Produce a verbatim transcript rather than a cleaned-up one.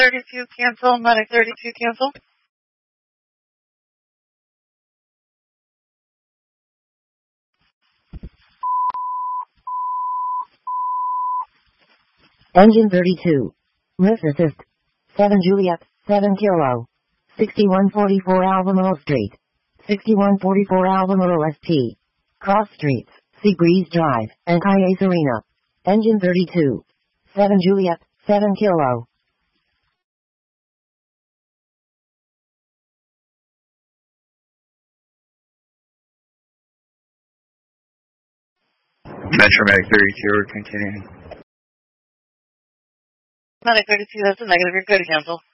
thirty-two, cancel. Medic thirty-two, cancel. Engine thirty-two. Lift assist. seven Juliet, seven Kilo. sixty-one forty-four Albemarle Street. sixty-one forty-four Albemarle S T. Cross Streets, Seabreeze Drive, and Cayes Arena. Engine thirty-two. seven Juliet, seven Kilo. Metro Medic thirty-two, we're continuing. Medic thirty-two, that's a negative. You're good to cancel.